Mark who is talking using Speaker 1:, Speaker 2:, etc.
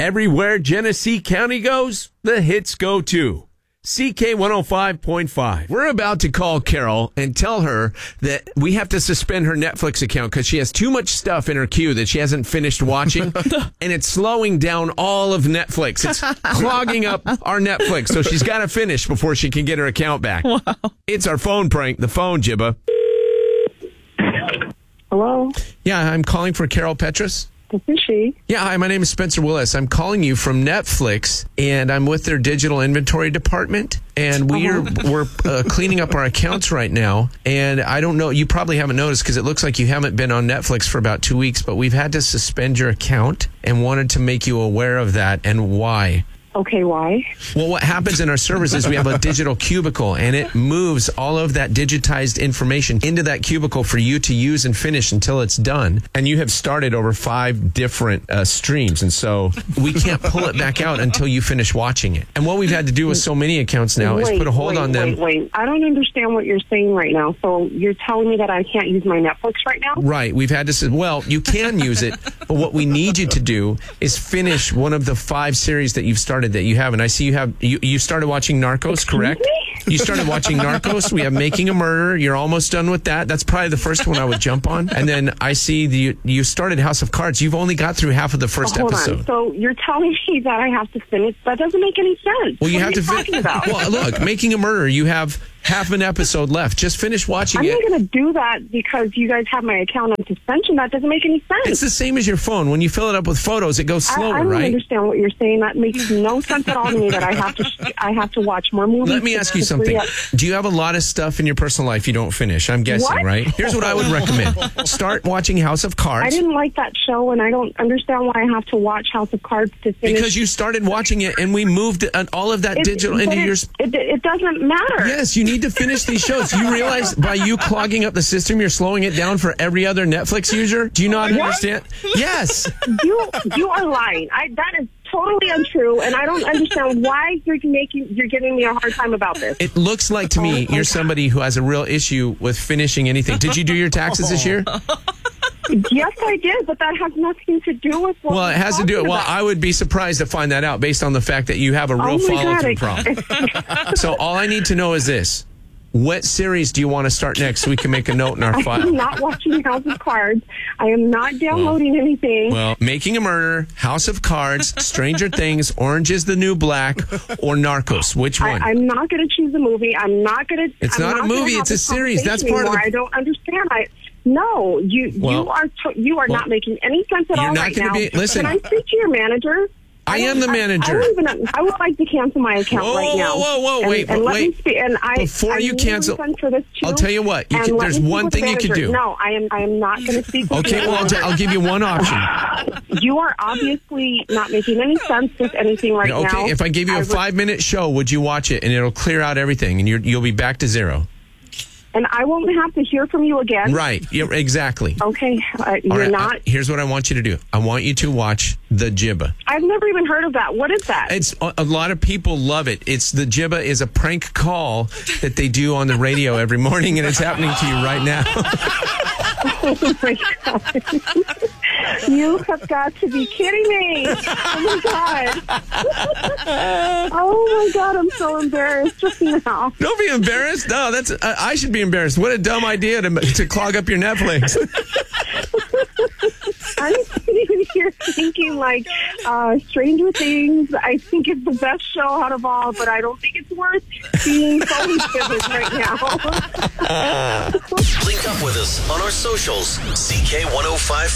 Speaker 1: Everywhere Genesee County goes, the hits go too. CK 105.5. We're about to call Carol and tell her that we have to suspend her Netflix account because she has too much stuff in her queue that she hasn't finished watching, and it's slowing down all of Netflix. It's clogging up our Netflix, so she's got to finish before she can get her account back.
Speaker 2: Wow.
Speaker 1: It's our phone prank, the phone, Jibba.
Speaker 3: Hello,
Speaker 1: Yeah, I'm calling for Carol Petrus.
Speaker 3: this is she.
Speaker 1: Yeah, hi, my name is Spencer Willis. I'm calling you from Netflix, and I'm with their digital inventory department, and we're cleaning up our accounts right now. And I don't know, you probably haven't noticed because it looks like you haven't been on Netflix for about 2 weeks, but we've had to suspend your account and wanted to make you aware of that and why.
Speaker 3: Okay, why?
Speaker 1: Well, what happens in our servers is we have a digital cubicle, and it moves all of that digitized information into that cubicle for you to use and finish until it's done. And you have started over 5 different streams, and so we can't pull it back out until you finish watching it. And what we've had to do with so many accounts now is put a hold on them.
Speaker 3: Wait. I don't understand what you're saying right now. So you're telling me that I can't use my Netflix right now?
Speaker 1: Right. We've had to say, well, you can use it, but what we need you to do is finish one of the 5 series that you've started that you have. And I see you started watching Narcos, correct? You started watching Narcos. We have Making a Murderer. You're almost done with that. That's probably the first one I would jump on. And then I see you started House of Cards. You've only got through half of the first episode.
Speaker 3: On. So you're telling me that I have to finish? That doesn't make any sense.
Speaker 1: Well, you
Speaker 3: what
Speaker 1: have
Speaker 3: are you
Speaker 1: to
Speaker 3: talking about?
Speaker 1: Well, look, Making a Murderer, you have half an episode left. Just finish watching it.
Speaker 3: I'm not going to do that because you guys have my account on suspension. That doesn't make any sense.
Speaker 1: It's the same as your phone. When you fill it up with photos, it goes slower,
Speaker 3: I don't
Speaker 1: right?
Speaker 3: understand what you're saying. That makes no sense at all to me that I have to watch more movies.
Speaker 1: Let me ask you something. Do you have a lot of stuff in your personal life you don't finish? I'm guessing,
Speaker 3: What?
Speaker 1: right? Here's what I would recommend. Start watching House of Cards.
Speaker 3: I didn't like that show, and I don't understand why I have to watch House of Cards to finish.
Speaker 1: Because you started watching it, and we moved all of that digital into your...
Speaker 3: It doesn't matter.
Speaker 1: Yes, you need to finish these shows. You realize by you clogging up the system, you're slowing it down for every other Netflix user? Do you not understand? Yes.
Speaker 3: You are lying. That is totally untrue, and I don't understand why you're giving me a hard time about this.
Speaker 1: It looks like to me you're somebody who has a real issue with finishing anything. Did you do your taxes this year?
Speaker 3: Yes, I did, but that has nothing to do with what
Speaker 1: it has to do. Well, I would be surprised to find that out based on the fact that you have a real follow-through problem. So all I need to know is this. What series do you want to start next so we can make a note in our file?
Speaker 3: I'm not watching House of Cards. I am not downloading anything.
Speaker 1: Well, Making a Murderer, House of Cards, Stranger Things, Orange is the New Black, or Narcos. Which one?
Speaker 3: I'm not going to choose a movie. I'm not going to...
Speaker 1: It's not a movie. It's a series. That's part of the...
Speaker 3: I don't understand. No, you are not making any sense at all right now.
Speaker 1: Listen.
Speaker 3: Can I speak to your manager?
Speaker 1: I am the manager.
Speaker 3: I would like to cancel my account right now.
Speaker 1: Whoa, wait. Before you cancel, I'll tell you what. There's one thing you can do.
Speaker 3: No, I am not going to speak with
Speaker 1: Okay, well, I'll give you one option.
Speaker 3: You are obviously not making any sense with anything right now.
Speaker 1: Okay, if I gave you a 5-minute show, would you watch it? And it'll clear out everything, and you'll be back to zero.
Speaker 3: And I won't have to hear from you again?
Speaker 1: Right. Yeah, exactly.
Speaker 3: Okay. You're not...
Speaker 1: Here's what I want you to do. I want you to watch The Jibba.
Speaker 3: I've never even heard of that. What is that?
Speaker 1: It's a lot of people love it. The Jibba is a prank call that they do on the radio every morning, and it's happening to you right now.
Speaker 3: Oh, my God. You have got to be kidding me. Oh, my God. Oh, my God. I'm so embarrassed just now.
Speaker 1: Don't be embarrassed. No, I should be embarrassed. What a dumb idea to clog up your Netflix.
Speaker 3: I'm sitting here thinking like Stranger Things, I think it's the best show out of all, but I don't think it's worth being so vivid right now.
Speaker 4: Link up with us on our socials, CK105.